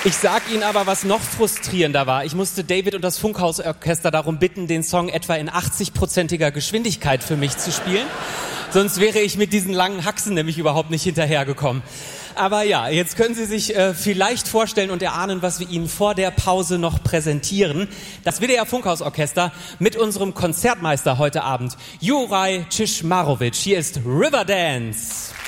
Ich sag Ihnen aber, was noch frustrierender war. Ich musste David und das Funkhausorchester darum bitten, den Song etwa in 80%iger Geschwindigkeit für mich zu spielen. Sonst wäre ich mit diesen langen Haxen nämlich überhaupt nicht hinterhergekommen. Aber ja, jetzt können Sie sich vielleicht vorstellen und erahnen, was wir Ihnen vor der Pause noch präsentieren. Das WDR Funkhausorchester mit unserem Konzertmeister heute Abend, Juraj Czichmarowicz. Hier ist Riverdance.